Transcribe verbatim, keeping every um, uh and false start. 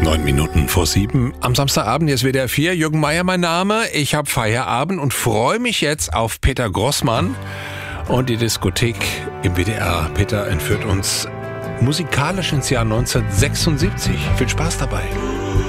Neun Minuten vor sieben am Samstagabend, hier ist W D R vier. Jürgen Meier mein Name. Ich habe Feierabend und freue mich jetzt auf Peter Grossmann und die Diskothek im W D R. Peter entführt uns musikalisch ins Jahr neunzehnhundertsechsundsiebzig. Viel Spaß dabei.